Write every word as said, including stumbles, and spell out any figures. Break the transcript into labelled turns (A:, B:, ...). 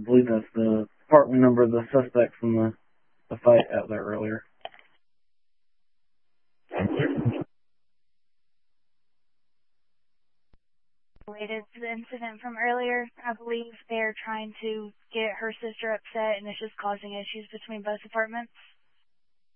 A: believe that's the apartment number of the suspect from the, the fight out there earlier.
B: Related to the incident from earlier, I believe they're trying to get her sister upset and it's just causing issues between both apartments.